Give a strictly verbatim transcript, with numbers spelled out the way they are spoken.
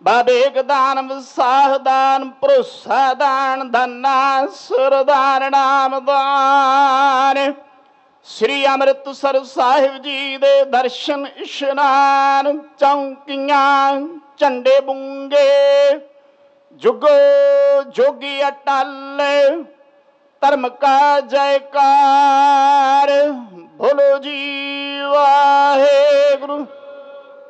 ਵਿਵੇਕ ਦਾਨ, ਵਿਸਾਹ ਦਾਨ, ਭਰੋਸਾ ਦਾਨ, ਧੰਨਾ ਸੁਰਦਾਨ, ਨਾਮ ਦਾਨ। ਸ੍ਰੀ ਅੰਮ੍ਰਿਤਸਰ ਸਾਹਿਬ ਜੀ ਦੇ ਦਰਸ਼ਨ ਇਸ਼ਨਾਨ, ਚੌਂਕੀਆਂ ਝੰਡੇ ਬੁੰਗੇ, ਜੁਗੋ ਜੋਗੀ ਅਟਲ, ਧਰਮ ਕਾ ਜੈਕਾਰ। ਬੋਲੋ ਜੀ ਵਾਹਿਗੁਰੂ।